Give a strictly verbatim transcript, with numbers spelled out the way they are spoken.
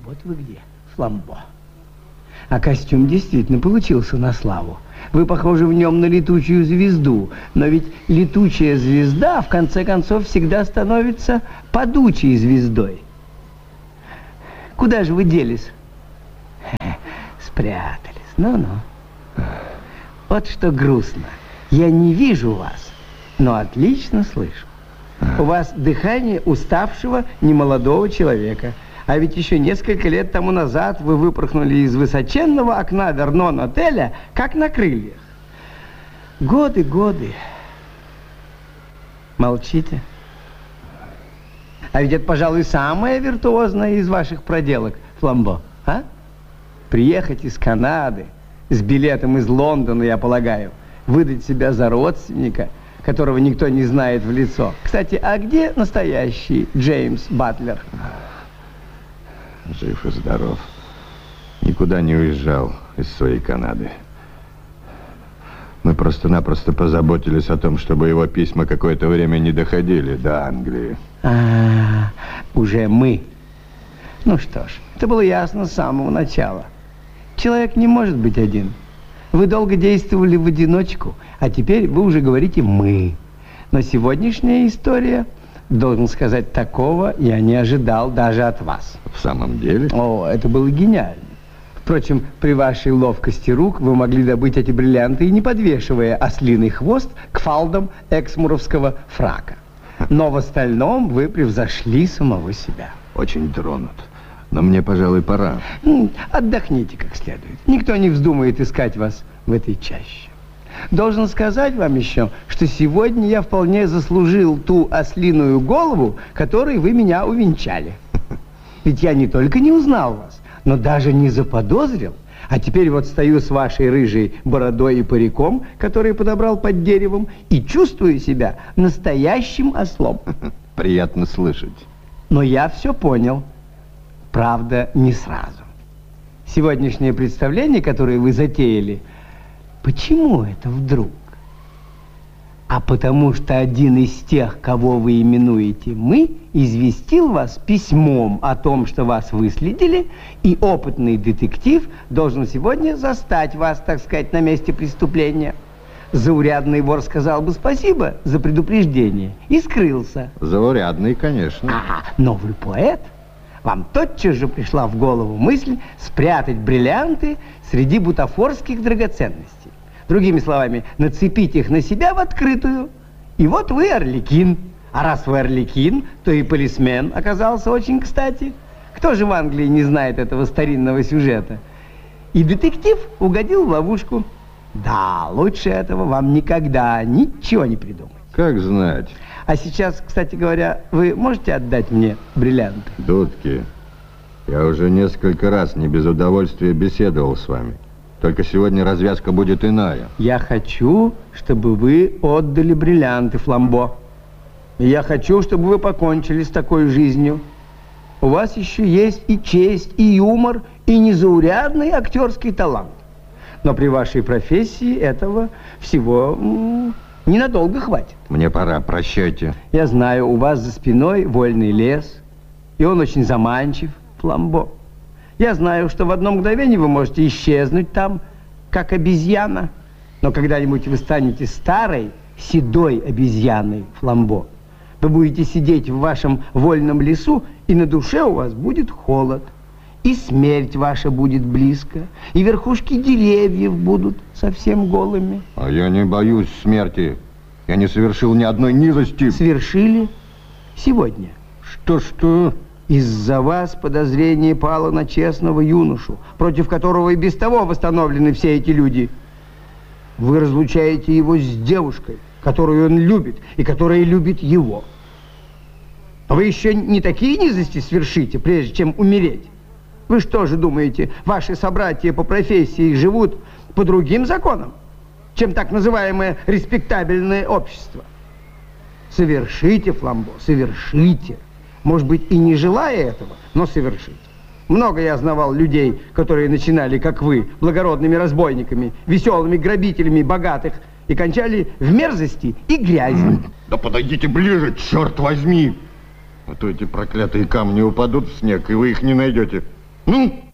Вот вы где, Фламбо. А костюм действительно получился на славу. Вы похожи в нем на летучую звезду. Но ведь летучая звезда, в конце концов, всегда становится падучей звездой. Куда же вы делись? Спрятались. Ну-ну. Вот что грустно. Я не вижу вас, но отлично слышу. У вас дыхание уставшего немолодого человека. А ведь еще несколько лет тому назад вы выпорхнули из высоченного окна Вернон-отеля, как на крыльях. Годы, годы. Молчите. А ведь это, пожалуй, самое виртуозное из ваших проделок, Фламбо, а? Приехать из Канады с билетом из Лондона, я полагаю, выдать себя за родственника, которого никто не знает в лицо. Кстати, а где настоящий Джеймс Батлер? Жив и здоров. Никуда не уезжал из своей Канады. Мы просто-напросто позаботились о том, чтобы его письма какое-то время не доходили до Англии. А, уже мы. Ну что ж, это было ясно с самого начала. Человек не может быть один. Вы долго действовали в одиночку, а теперь вы уже говорите «мы». Но сегодняшняя история, должен сказать, такого я не ожидал даже от вас. В самом деле? О, это было гениально. Впрочем, при вашей ловкости рук вы могли добыть эти бриллианты и не подвешивая ослиный хвост к фалдам эксмуровского фрака. Но в остальном вы превзошли самого себя. Очень тронут. Но мне, пожалуй, пора. Отдохните как следует. Никто не вздумает искать вас в этой чаще. Должен сказать вам еще, что сегодня я вполне заслужил ту ослиную голову, которой вы меня увенчали. Ведь я не только не узнал вас, но даже не заподозрил. А теперь вот стою с вашей рыжей бородой и париком, который подобрал под деревом, и чувствую себя настоящим ослом. Приятно слышать. Но я все понял. Правда, не сразу. Сегодняшнее представление, которое вы затеяли, почему это вдруг? А потому что один из тех, кого вы именуете «мы», известил вас письмом о том, что вас выследили, и опытный детектив должен сегодня застать вас, так сказать, на месте преступления. Заурядный вор сказал бы спасибо за предупреждение и скрылся. Заурядный, конечно. Ага, но вы поэт. Вам тотчас же пришла в голову мысль спрятать бриллианты среди бутафорских драгоценностей. Другими словами, нацепить их на себя в открытую. И вот вы Арлекин. А раз вы Арлекин, то и полисмен оказался очень кстати. Кто же в Англии не знает этого старинного сюжета? И детектив угодил в ловушку. Да, лучше этого вам никогда ничего не придумать. Как знать. А сейчас, кстати говоря, вы можете отдать мне бриллианты? Дудки, я уже несколько раз не без удовольствия беседовал с вами. Только сегодня развязка будет иная. Я хочу, чтобы вы отдали бриллианты, Фламбо. И я хочу, чтобы вы покончили с такой жизнью. У вас еще есть и честь, и юмор, и незаурядный актерский талант. Но при вашей профессии этого всего ненадолго хватит. Мне пора, прощайте. Я знаю, у вас за спиной вольный лес, и он очень заманчив, Фламбо. Я знаю, что в одно мгновение вы можете исчезнуть там, как обезьяна. Но когда-нибудь вы станете старой, седой обезьяной, Фламбо. Вы будете сидеть в вашем вольном лесу, и на душе у вас будет холод. И смерть ваша будет близко, и верхушки деревьев будут совсем голыми. А я не боюсь смерти. Я не совершил ни одной низости. Совершили сегодня. Что-что? Из-за вас подозрение пало на честного юношу, против которого и без того восстановлены все эти люди. Вы разлучаете его с девушкой, которую он любит, и которая любит его. А вы еще не такие низости свершите, прежде чем умереть? Вы что же думаете, ваши собратья по профессии живут по другим законам, чем так называемое респектабельное общество? Совершите, Фламбо, совершите. Может быть, и не желая этого, но совершите. Много я знавал людей, которые начинали, как вы, благородными разбойниками, веселыми грабителями богатых, и кончали в мерзости и грязи. Да подойдите ближе, черт возьми! А то эти проклятые камни упадут в снег, и вы их не найдете. Ну?